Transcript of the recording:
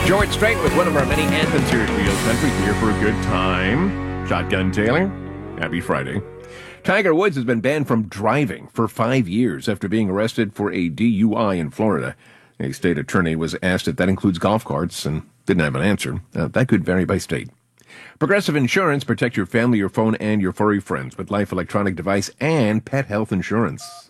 George Strait with one of our many anthems here at Real Country. Here for a good time. Shotgun Taylor, happy Friday. Tiger Woods has been banned from driving for 5 years after being arrested for a DUI in Florida. A state attorney was asked if that includes golf carts and didn't have an answer. That could vary by state. Progressive Insurance, protect your family, your phone, and your furry friends with life, electronic device, and pet health insurance.